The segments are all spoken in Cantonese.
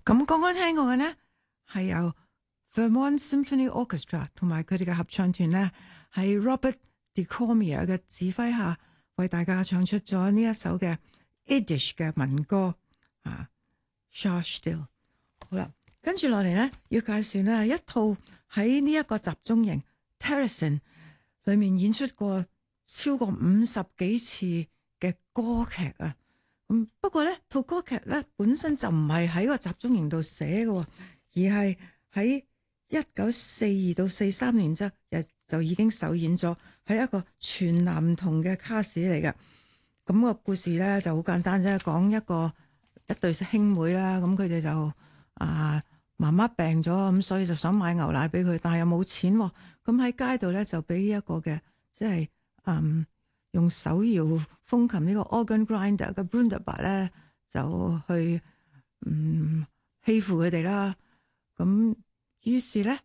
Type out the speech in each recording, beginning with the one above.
咁剛剛聽過嘅呢，係由 Vermont Symphony Orchestra 同埋佢哋嘅合唱團呢，喺 Robert DeCormier 嘅指揮下，為大家唱出咗呢一首嘅 Yiddish 嘅民歌啊 Shar Still。好啦，跟住落嚟呢，要介紹呢一套喺呢一個集中營 Terracin 裏面演出過超過50幾次嘅歌劇啊。不過呢套歌劇呢本身就唔係喺個集中營度寫嘅，而係喺1942到43年就已經首演咗，係一個全男童嘅卡士嚟嘅。咁個故事呢就好簡單啫，講一對兄妹啦，咁佢哋就媽媽病咗，咁所以就想買牛奶俾佢，但係又冇錢，咁喺街度呢就俾一個嘅即係用手搖風琴呢個 organ grinder 嘅 Brunderbar 咧，就去欺負佢哋啦。咁於是咧，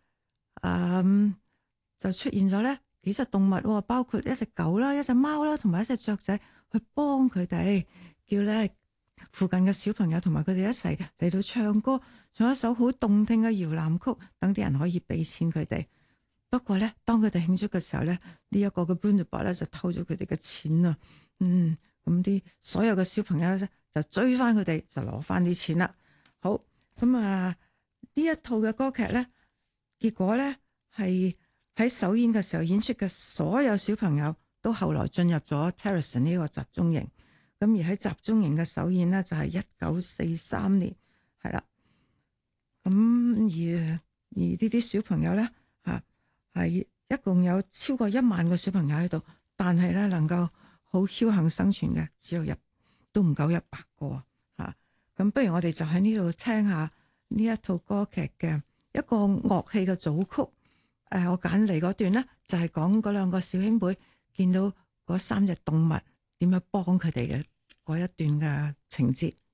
就出現咗咧幾隻動物，包括一隻狗啦、一隻貓啦，同埋一隻雀仔去幫佢哋，叫咧附近嘅小朋友同埋佢哋一齊嚟到唱歌，唱一首好動聽嘅搖籃曲，等啲人可以俾錢佢哋。不過咧，當佢哋慶祝嘅時候咧，呢一個嘅 Brunderbar 咧就偷咗佢哋嘅錢啊！咁啲所有嘅小朋友咧就追翻佢哋，就攞翻啲錢啦。好，咁呢一套嘅歌劇咧，結果咧係喺首演嘅時候演出嘅所有小朋友都後來進入咗 Terracin 呢個集中營。咁而喺集中營嘅首演咧就係1943年，係啦。咁而呢啲小朋友咧係一共有超過1萬個小朋友喺度，但係咧能夠好僥倖生存嘅只有都唔夠100個嚇。咁不如我哋就喺呢度聽下呢一套歌劇嘅一個樂器嘅組曲。我揀嚟嗰段呢，就係講嗰兩個小兄妹見到嗰3隻動物點樣幫佢哋嘅嗰一段嘅情節。